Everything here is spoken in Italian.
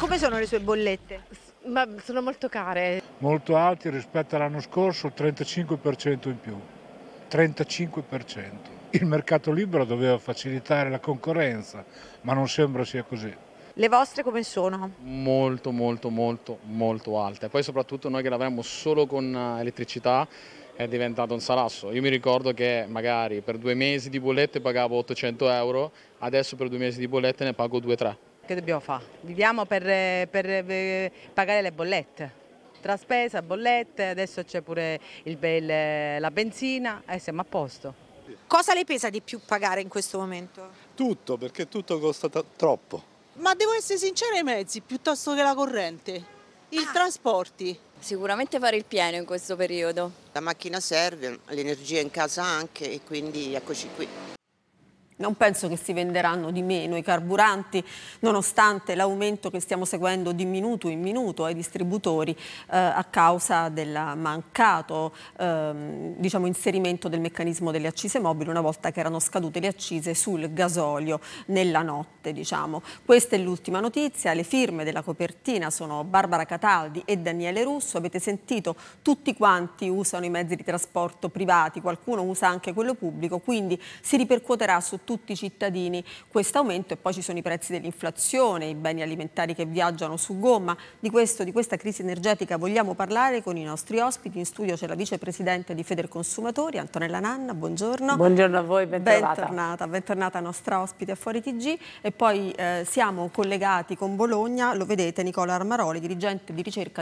Come sono le sue bollette? Ma sono molto care. Molto alti rispetto all'anno scorso, il 35% in più. 35%. Il mercato libero doveva facilitare la concorrenza, ma non sembra sia così. Le vostre come sono? Molto alte. Poi soprattutto noi che lavoriamo solo con elettricità è diventato un salasso. Io mi ricordo che magari per 2 mesi di bollette pagavo 800 euro, adesso per 2 mesi di bollette ne pago 2-3. Che dobbiamo fare? Viviamo per pagare le bollette. Tra spesa, bollette, adesso c'è pure la benzina e siamo a posto. Cosa le pesa di più pagare in questo momento? Tutto, perché tutto costa troppo. Ma devo essere sincera, i mezzi piuttosto che la corrente, i trasporti. Sicuramente fare il pieno in questo periodo. La macchina serve, l'energia in casa anche e quindi eccoci qui. Non penso che si venderanno di meno i carburanti, nonostante l'aumento che stiamo seguendo di minuto in minuto ai distributori a causa del mancato inserimento del meccanismo delle accise mobili una volta che erano scadute le accise sul gasolio nella notte. Questa è l'ultima notizia, le firme della copertina sono Barbara Cataldi e Daniele Russo. Avete sentito, tutti quanti usano i mezzi di trasporto privati, qualcuno usa anche quello pubblico, quindi si ripercuoterà su tutti i cittadini questo aumento. E poi ci sono i prezzi dell'inflazione, i beni alimentari che viaggiano su gomma. Di questa crisi energetica vogliamo parlare con i nostri ospiti. In studio c'è la vicepresidente di Federconsumatori, Antonella Nanna, buongiorno. Buongiorno a voi, bentrovata. Bentornata nostra ospite a Fuori TG. E poi siamo collegati con Bologna, lo vedete, Nicola Armaroli, dirigente di ricerca